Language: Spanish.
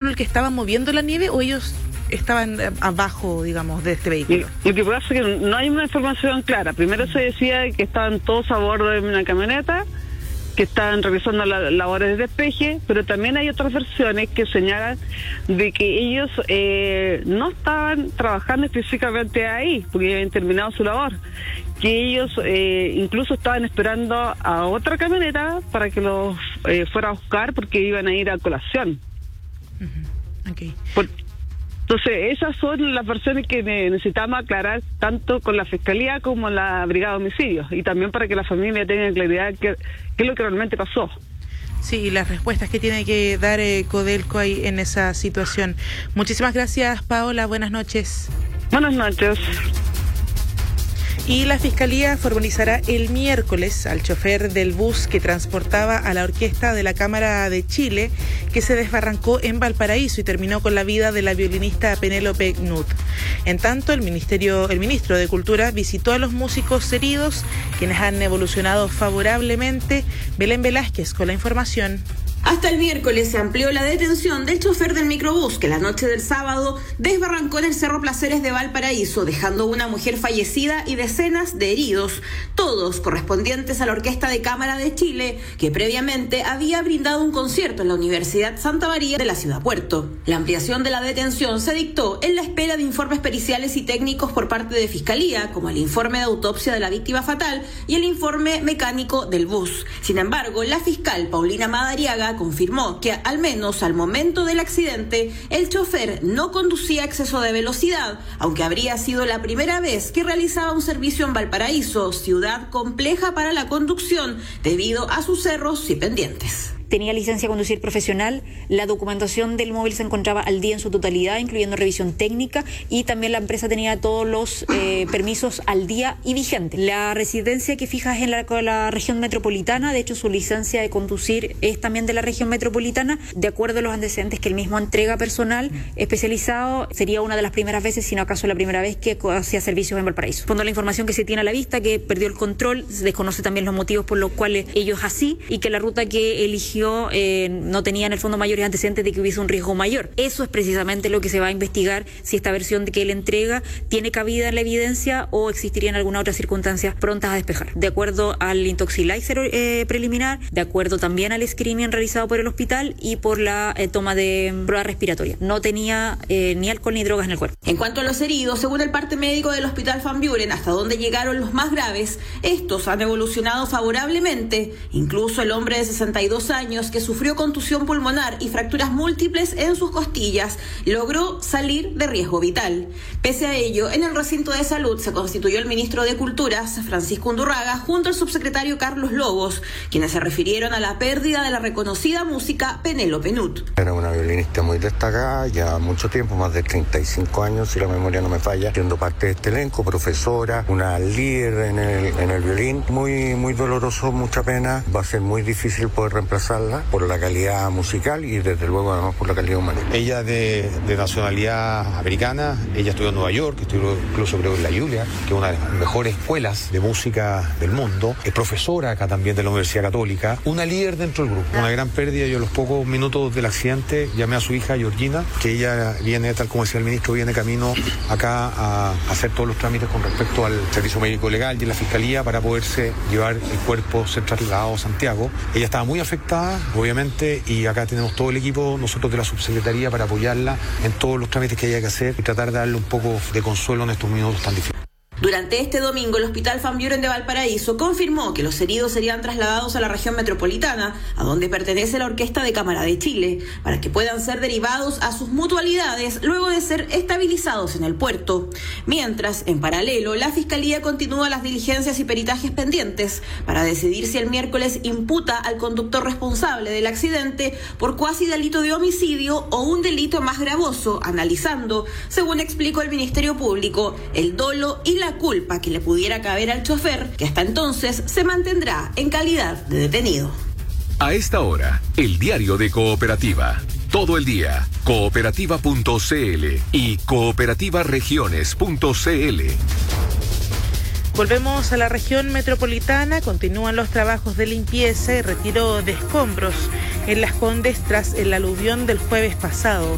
vehículo el que estaba moviendo la nieve o ellos estaban abajo, digamos, de este vehículo? Lo que pasa es que no hay una información clara. Primero se decía que estaban todos a bordo de una camioneta, que estaban realizando las labores de despeje, pero también hay otras versiones que señalan de que ellos no estaban trabajando específicamente ahí, porque habían terminado su labor, que ellos incluso estaban esperando a otra camioneta para que los fuera a buscar porque iban a ir a colación. Uh-huh. Okay. Entonces, esas son las versiones que necesitamos aclarar tanto con la Fiscalía como la Brigada de Homicidios, y también para que la familia tenga claridad qué es lo que realmente pasó. Sí, y las respuestas que tiene que dar Codelco ahí en esa situación. Muchísimas gracias, Paola. Buenas noches. Buenas noches. Y la Fiscalía formalizará el miércoles al chofer del bus que transportaba a la orquesta de la Cámara de Chile, que se desbarrancó en Valparaíso y terminó con la vida de la violinista Penélope Knut. En tanto, el ministro de Cultura visitó a los músicos heridos, quienes han evolucionado favorablemente. Belén Velázquez con la información. Hasta el miércoles se amplió la detención del chofer del microbús que la noche del sábado desbarrancó en el Cerro Placeres de Valparaíso, dejando una mujer fallecida y decenas de heridos, todos correspondientes a la Orquesta de Cámara de Chile, que previamente había brindado un concierto en la Universidad Santa María de la Ciudad Puerto. La ampliación de la detención se dictó en la espera de informes periciales y técnicos por parte de Fiscalía, como el informe de autopsia de la víctima fatal y el informe mecánico del bus. Sin embargo, la fiscal Paulina Madariaga confirmó que al menos al momento del accidente el chofer no conducía a exceso de velocidad, aunque habría sido la primera vez que realizaba un servicio en Valparaíso, ciudad compleja para la conducción debido a sus cerros y pendientes. Tenía licencia de conducir profesional, la documentación del móvil se encontraba al día en su totalidad, incluyendo revisión técnica, y también la empresa tenía todos los permisos al día y vigentes. La residencia que fija es en la región metropolitana, de hecho su licencia de conducir es también de la región metropolitana. De acuerdo a los antecedentes que él mismo entrega personal especializado, sería una de las primeras veces, si no acaso la primera vez, que hacía servicios en Valparaíso. Cuando la información que se tiene a la vista, que perdió el control, se desconoce también los motivos por los cuales ellos así, y que la ruta que eligió no tenía en el fondo mayores antecedentes de que hubiese un riesgo mayor. Eso es precisamente lo que se va a investigar, si esta versión de que él entrega tiene cabida en la evidencia o existirían alguna otra circunstancias prontas a despejar. De acuerdo al intoxilizer preliminar, de acuerdo también al screening realizado por el hospital y por la toma de prueba respiratoria. No tenía ni alcohol ni drogas en el cuerpo. En cuanto a los heridos, según el parte médico del Hospital Van Buren, hasta donde llegaron los más graves, estos han evolucionado favorablemente. Incluso el hombre de 62 años que sufrió contusión pulmonar y fracturas múltiples en sus costillas logró salir de riesgo vital. Pese a ello, en el recinto de salud se constituyó el ministro de Culturas, Francisco Undurraga, junto al subsecretario Carlos Lobos, quienes se refirieron a la pérdida de la reconocida música Penélope Knut. Era una violinista muy destacada, ya mucho tiempo, más de 35 años, si la memoria no me falla, siendo parte de este elenco, profesora, una líder en el violín. Muy doloroso, mucha pena. Va a ser muy difícil poder reemplazarla por la calidad musical y desde luego además por la calidad humana. Ella de nacionalidad americana, ella estudió en Nueva York, estudió incluso creo en la Juilliard, que es una de las mejores escuelas de música del mundo, es profesora acá también de la Universidad Católica, una líder dentro del grupo, una gran pérdida. Yo a los pocos minutos del accidente llamé a su hija Georgina, que ella viene, tal como decía el ministro, viene camino acá a hacer todos los trámites con respecto al servicio médico legal y la fiscalía para poderse llevar el cuerpo, ser trasladado a Santiago. Ella estaba muy afectada, obviamente, y acá tenemos todo el equipo, nosotros de la subsecretaría, para apoyarla en todos los trámites que haya que hacer y tratar de darle un poco de consuelo en estos minutos tan difíciles. Durante este domingo, el Hospital Van Buren de Valparaíso confirmó que los heridos serían trasladados a la región metropolitana, a donde pertenece la Orquesta de Cámara de Chile, para que puedan ser derivados a sus mutualidades luego de ser estabilizados en el puerto. Mientras, en paralelo, la Fiscalía continúa las diligencias y peritajes pendientes para decidir si el miércoles imputa al conductor responsable del accidente por cuasi delito de homicidio o un delito más gravoso, analizando, según explicó el Ministerio Público, el dolo y la culpa que le pudiera caber al chofer, que hasta entonces se mantendrá en calidad de detenido. A esta hora, el diario de Cooperativa. Todo el día, cooperativa.cl y cooperativaregiones.cl. Volvemos a la región metropolitana. Continúan los trabajos de limpieza y retiro de escombros en Las Condes tras el aluvión del jueves pasado.